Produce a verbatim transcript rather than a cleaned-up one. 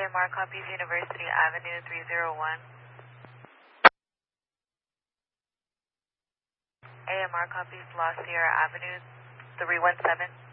M R copies University Avenue three zero one. A M R copies La Sierra Avenue three one seven.